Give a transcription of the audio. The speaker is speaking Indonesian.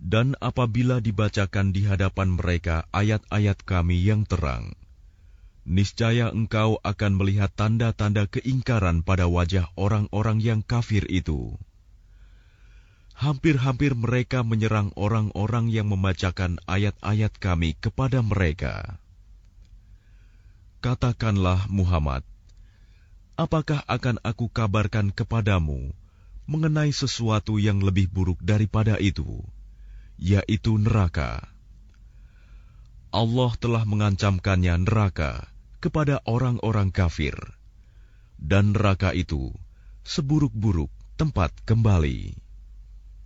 Dan apabila dibacakan di hadapan mereka ayat-ayat Kami yang terang, niscaya engkau akan melihat tanda-tanda keingkaran pada wajah orang-orang yang kafir itu. Hampir-hampir mereka menyerang orang-orang yang membacakan ayat-ayat Kami kepada mereka. Katakanlah Muhammad, apakah akan aku kabarkan kepadamu mengenai sesuatu yang lebih buruk daripada itu, yaitu neraka? Allah telah mengancamkannya neraka kepada orang-orang kafir, dan neraka itu seburuk-buruk tempat kembali.